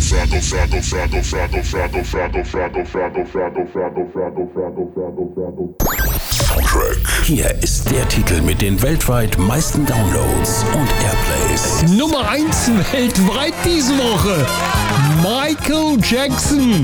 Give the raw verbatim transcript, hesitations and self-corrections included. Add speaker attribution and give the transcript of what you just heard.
Speaker 1: Hier ist der Titel mit den weltweit meisten Downloads und Airplays.
Speaker 2: Nummer eins weltweit diese Woche. Michael Jackson.